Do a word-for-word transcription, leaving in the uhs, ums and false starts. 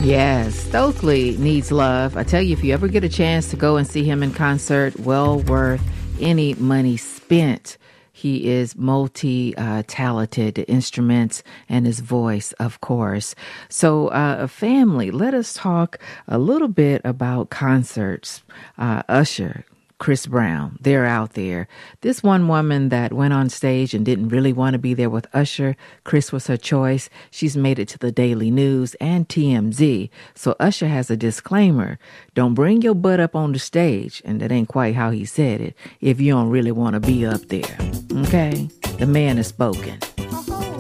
Yes, Stokely needs love. I tell you, if you ever get a chance to go and see him in concert, well worth any money spent. He is multi-talented, uh, instruments and his voice, of course. So, uh, family, let us talk a little bit about concerts. Uh, Usher, Chris Brown, they're out there. This one woman that went on stage and didn't really want to be there with Usher, Chris was her choice. She's made it to the Daily News and T M Z. So Usher has a disclaimer. Don't bring your butt up on the stage. And that ain't quite how he said it. If you don't really want to be up there. Okay? The man has spoken.